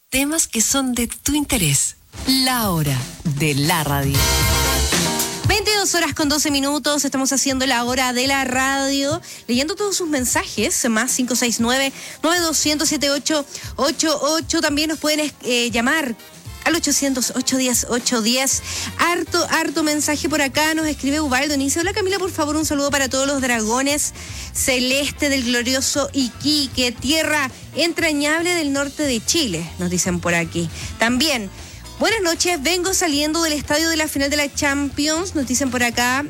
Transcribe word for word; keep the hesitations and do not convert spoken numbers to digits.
Temas que son de tu interés. La hora de la radio. veintidós horas con doce minutos, estamos haciendo la hora de la radio, leyendo todos sus mensajes, más cinco seis nueve, nueve dos cero cero, siete ocho ocho ocho, también nos pueden eh, llamar al ochocientos, ochocientos diez, ochocientos diez. Harto, harto mensaje por acá, nos escribe Ubaldo, y dice: hola Camila, por favor, un saludo para todos los dragones celeste del glorioso Iquique, tierra entrañable del norte de Chile, nos dicen por aquí. También, buenas noches, vengo saliendo del estadio de la final de la Champions, nos dicen por acá,